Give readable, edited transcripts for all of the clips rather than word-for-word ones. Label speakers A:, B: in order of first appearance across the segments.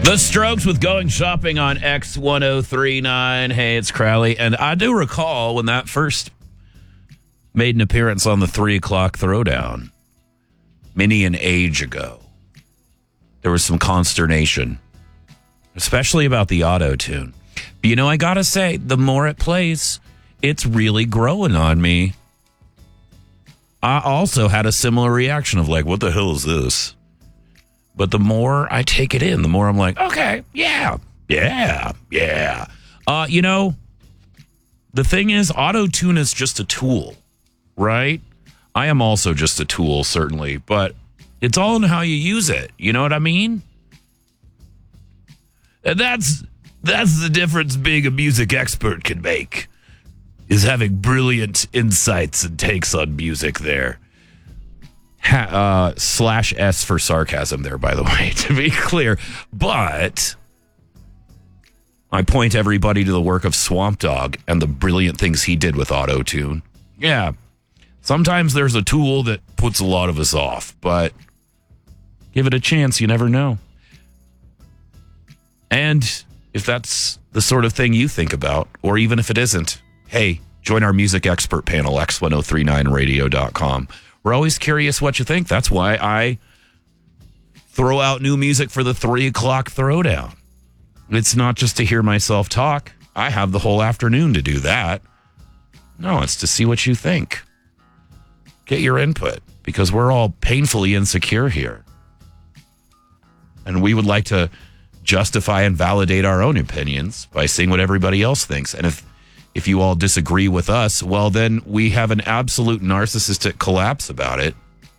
A: The Strokes with Going Shopping on X1039. Hey, it's Crowley. And I do recall when that first made an appearance on the 3 o'clock throwdown, many an age ago, there was some consternation, especially about the auto-tune. But, you know, I got to say, the more it plays, it's really growing on me. I also had a similar reaction of like, what the hell is this? But the more I take it in, the more I'm like, okay, yeah. You know, the thing is, auto-tune is just a tool, right? I am also just a tool, certainly, but it's all in how you use it. You know what I mean? And that's the difference being a music expert can make, is having brilliant insights and takes on music there. /S for sarcasm there, by the way, to be clear. But I point everybody to the work of Swamp Dogg and the brilliant things he did with auto-tune. Yeah, sometimes there's a tool that puts a lot of us off, but give it a chance. You never know. And if that's the sort of thing you think about, or even if it isn't, hey, join our music expert panel, x1039radio.com. We're always curious what you think. That's why I throw out new music for the 3 o'clock throwdown. It's not just to hear myself talk. I have the whole afternoon to do that. No, it's to see what you think. Get your input, because we're all painfully insecure here. And we would like to justify and validate our own opinions by seeing what everybody else thinks. And if you all disagree with us, well, then we have an absolute narcissistic collapse about it.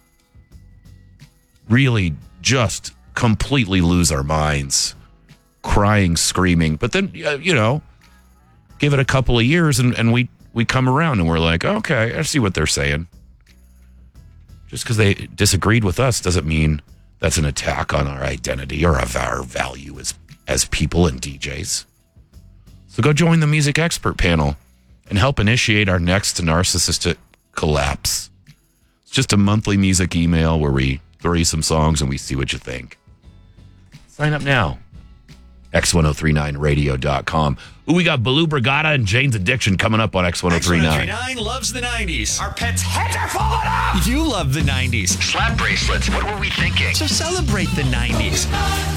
A: Really just completely lose our minds, crying, screaming. But then, you know, give it a couple of years and we come around and we're like, okay, I see what they're saying. Just because they disagreed with us doesn't mean that's an attack on our identity or of our value as people and DJs. So go join the music expert panel and help initiate our next narcissistic collapse. It's just a monthly music email where we throw you some songs and we see what you think. Sign up now. X1039radio.com. Ooh, we got Baloo Brigada and Jane's Addiction coming up on X1039.
B: X1039 loves the 90s. Our pets' heads are falling off. You love the 90s. Slap bracelets. What were we thinking? So celebrate the 90s.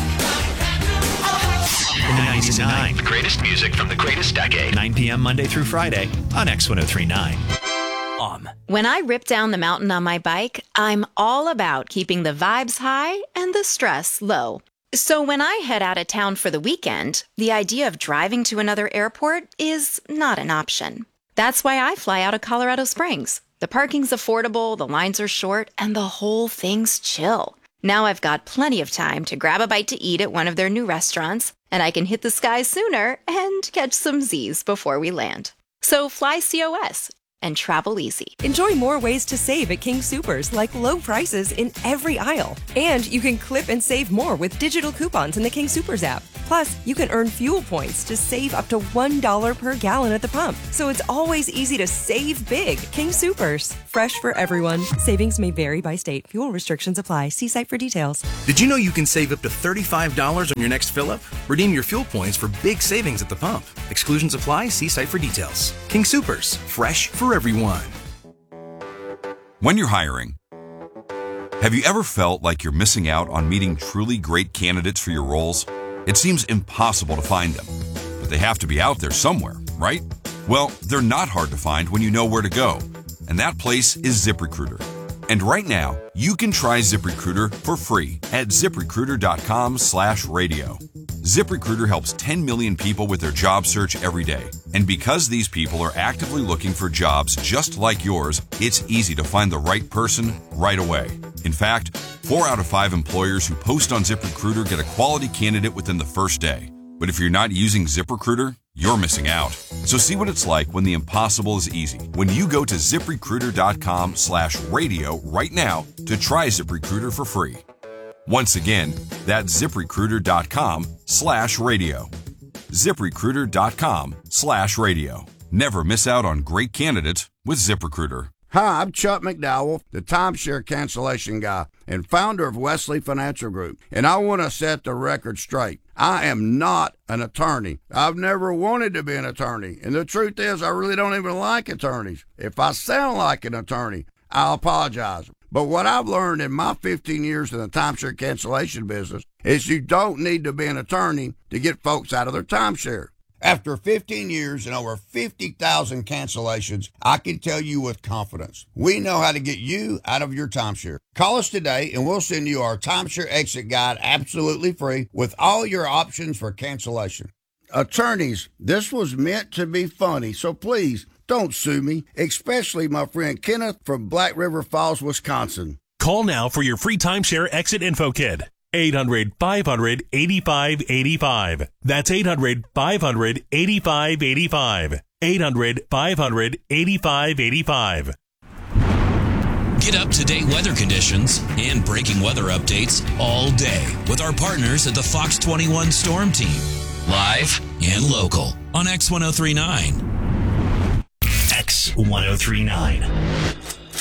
B: In the 90s and 9. The greatest music from the greatest decade. 9 p.m. Monday through Friday on X1039.
C: When I rip down the mountain on my bike, I'm all about keeping the vibes high and the stress low. So when I head out of town for the weekend, the idea of driving to another airport is not an option. That's why I fly out of Colorado Springs. The parking's affordable, the lines are short, and the whole thing's chill. Now I've got plenty of time to grab a bite to eat at one of their new restaurants, and I can hit the sky sooner and catch some Z's before we land. So fly COS and travel easy.
D: Enjoy more ways to save at King Soopers, like low prices in every aisle. And you can clip and save more with digital coupons in the King Soopers app. Plus, you can earn fuel points to save up to $1 per gallon at the pump. So it's always easy to save big. King Soopers, fresh for everyone. Savings may vary by state. Fuel restrictions apply. See site for details.
E: Did you know you can save up to $35 on your next fill-up? Redeem your fuel points for big savings at the pump. Exclusions apply. See site for details. King Soopers, fresh for everyone.
F: When you're hiring, have you ever felt like you're missing out on meeting truly great candidates for your roles? It seems impossible to find them, but they have to be out there somewhere, right? Well, they're not hard to find when you know where to go, and that place is ZipRecruiter. And right now, you can try ZipRecruiter for free at ZipRecruiter.com/radio. ZipRecruiter helps 10 million people with their job search every day. And because these people are actively looking for jobs just like yours, it's easy to find the right person right away. In fact, 4 out of 5 employers who post on ZipRecruiter get a quality candidate within the first day. But if you're not using ZipRecruiter, you're missing out. So see what it's like when the impossible is easy. When you go to ZipRecruiter.com/radio right now to try ZipRecruiter for free. Once again, that's ZipRecruiter.com/radio. ZipRecruiter.com/radio. Never miss out on great candidates with ZipRecruiter.
G: Hi, I'm Chuck McDowell, the timeshare cancellation guy and founder of Wesley Financial Group, and I want to set the record straight. I am not an attorney. I've never wanted to be an attorney, and the truth is I really don't even like attorneys. If I sound like an attorney, I'll apologize. But what I've learned in my 15 years in the timeshare cancellation business is you don't need to be an attorney to get folks out of their timeshare. After 15 years and over 50,000 cancellations, I can tell you with confidence, we know how to get you out of your timeshare. Call us today and we'll send you our timeshare exit guide absolutely free with all your options for cancellation. Attorneys, this was meant to be funny, so please don't sue me, especially my friend Kenneth from Black River Falls, Wisconsin.
H: Call now for your free timeshare exit info kit. 800-500-8585. That's 800-500-8585. 800-500-8585.
I: Get up-to-date weather conditions and breaking weather updates all day with our partners at the Fox 21 Storm Team. Live and local on X1039.
B: X1039.